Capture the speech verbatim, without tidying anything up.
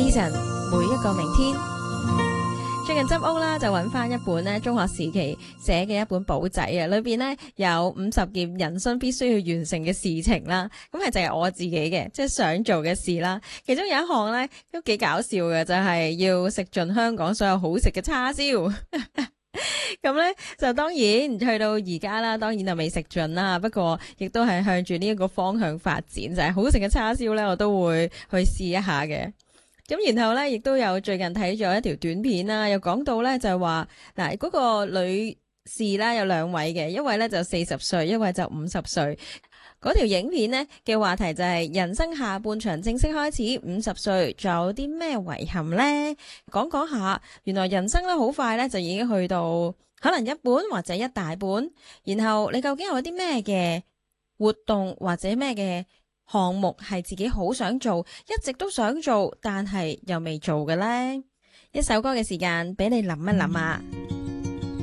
Eason 每一個明天。最近執屋啦，就揾翻一本咧中學時期寫嘅一本簿仔啊，裏邊咧有五十件人生必須要完成嘅事情啦。咁係淨係我自己嘅，即係想做嘅事啦。其中有一項咧都幾搞笑嘅，就係要食盡香港所有好食嘅叉燒。咁咧就當然去到而家啦，當然就未食盡啦。不過亦都係向住呢一個方向發展，就係好食嘅叉燒咧，我都會去試一下嘅。咁然後咧，亦都有最近睇咗一條短片啦，又講到咧就係話嗱，嗰個女士啦有兩位嘅，一位咧就四十歲，一位就五十歲。嗰條影片呢嘅話題就係人生下半場正式開始，五十歲仲有啲咩遺憾呢？講講下，原來人生咧好快咧就已經去到可能一半或者一大半，然後你究竟有啲咩嘅活動或者咩嘅項目係自己好想做，一直都想做，但係又未做嘅呢？一首歌嘅時間俾你諗一諗啊！